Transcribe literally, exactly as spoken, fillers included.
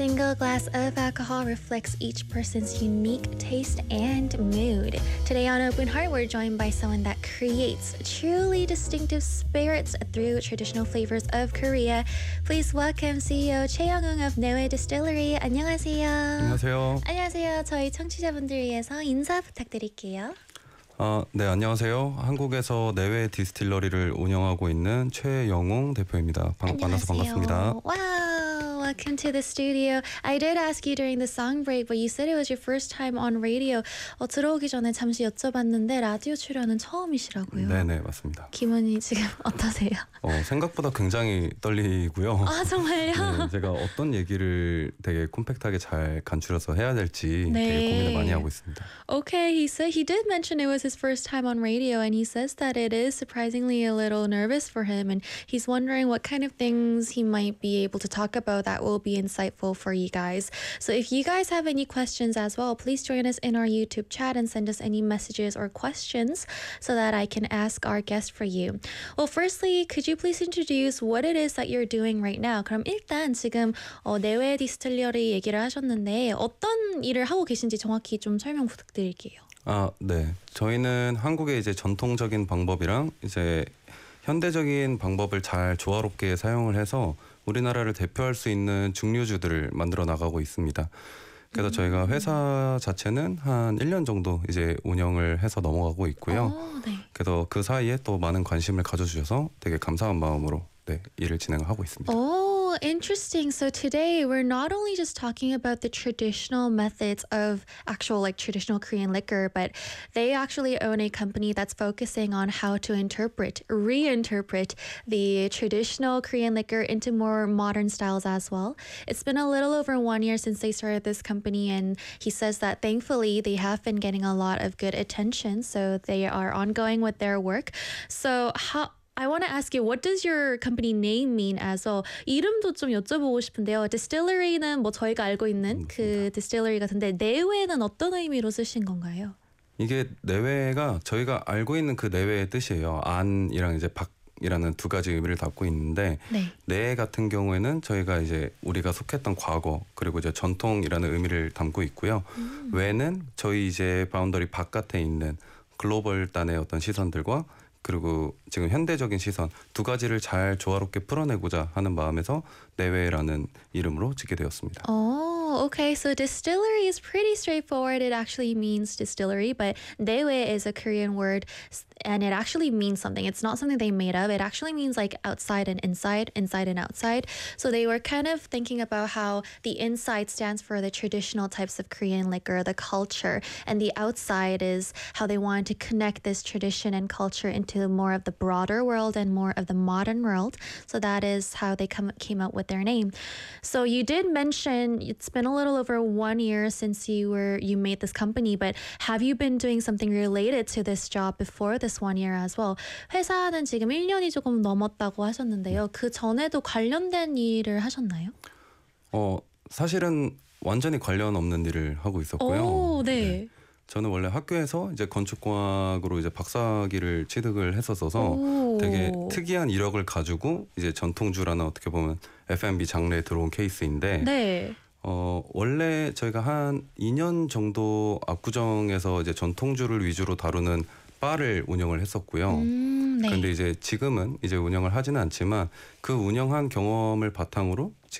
single glass of alcohol reflects each person's unique taste and mood. Today on Open Heart, we're joined by someone that creates truly distinctive spirits through traditional flavors of Korea. Please welcome C E O 최영웅 of Noe Distillery. 안녕하세요. 안녕하세요. 안녕하세요. 저희 청취자분들 위해서 인사 부탁드릴게요. 아, 네, 안녕하세요. 한국에서 내외 디스틸러리를 운영하고 있는 최영웅 대표입니다. 반, 만나서 반갑습니다. Wow, welcome to the studio. I did ask you during the song break, but you said it was your first time on radio. 어, 들어오기 전에 잠시 여쭤봤는데 라디오 출연은 처음이시라고요? 네네, 맞습니다. 기분이 지금 어떠세요? 어, 생각보다 굉장히 떨리고요. 아, 정말요? 네, 제가 어떤 얘기를 되게 콤팩트하게 잘 간추려서 해야 될지 네. 되게 고민을 많이 하고 있습니다. Okay, he said he did mention it was his first time on radio, and he says that it is surprisingly a little nervous for him, and he's wondering what kind of things he might be able to talk about that will be insightful for you guys. So if you guys have any questions as well, please join us in our YouTube chat and send us any messages or questions so that I can ask our guest for you. Well, firstly, could you please introduce what it is that you're doing right now? 그럼 일단 지금 어, 내외 디스틸러리 얘기를 하셨는데 어떤 일을 하고 계신지 정확히 좀 설명 부탁드릴게요. 아, 네. 저희는 한국의 이제 전통적인 방법이랑 이제 현대적인 방법을 잘 조화롭게 사용을 해서 우리나라를 대표할 수 있는 증류주들을 만들어 나가고 있습니다. 그래서 음. 저희가 회사 자체는 한 일 년 정도 이제 운영을 해서 넘어가고 있고요. 오, 네. 그래서 그 사이에 또 많은 관심을 가져주셔서 되게 감사한 마음으로 네, 일을 진행하고 있습니다. Oh, interesting. So today we're not only just talking about the traditional methods of actual like traditional Korean liquor, but they actually own a company that's focusing on how to interpret, reinterpret the traditional Korean liquor into more modern styles as well. It's been a little over one year since they started this company, and he says that thankfully they have been getting a lot of good attention, so they are ongoing with their work. So how I want to ask you, what does your company name mean as well? 이름도 좀 여쭤보고 싶은데요. Distillery는 뭐 저희가 알고 있는 그 distillery 같은데 내외는 어떤 의미로 쓰신 건가요? 이게 내외가 저희가 알고 있는 그 내외의 뜻이에요. 안이랑 이제 밖이라는 두 가지 의미를 담고 있는데 네. 내 같은 경우에는 저희가 이제 우리가 속했던 과거 그리고 이제 전통이라는 의미를 담고 있고요. 음. 외는 저희 이제 바운더리 바깥에 있는 글로벌 단의 어떤 시선들과 그리고 지금 현대적인 시선 두 가지를 잘 조화롭게 풀어내고자 하는 마음에서 내외라는 이름으로 짓게 되었습니다. Oh, okay. So distillery is pretty straightforward. It actually means distillery, but 내외 is a Korean word and it actually means something. It's not something they made up. It actually means like outside and inside, inside and outside. So they were kind of thinking about how the inside stands for the traditional types of Korean liquor, the culture, and the outside is how they wanted to connect this tradition and culture into more of the broader world and more of the modern world. So that is how they come, came up with their name. So you did mention it's been a little over one year since you were you made this company, but have you been doing something related to this job before this one year as well? 회사는 지금 일 년이 조금 넘었다고 하셨는데요. 그 전에도 관련된 일을 하셨나요? 어, 사실은 완전히 관련 없는 일을 하고 있었고요. 오, 네. 네. 저는 원래 학교에서 이제 건축공학으로 이제 박사학위를 취득을 했었어서 오. 되게 특이한 이력을 가지고 이제 전통주라는 어떻게 보면 에프 앤 비 장르에 들어온 케이스인데 네. 어, 원래 저희가 한 이 년 정도 압구정에서 이제 전통주를 위주로 다루는 바를 운영을 했었고요. 음, 네. 그런데 이제 지금은 이제 운영을 하지는 않지만 그 운영한 경험을 바탕으로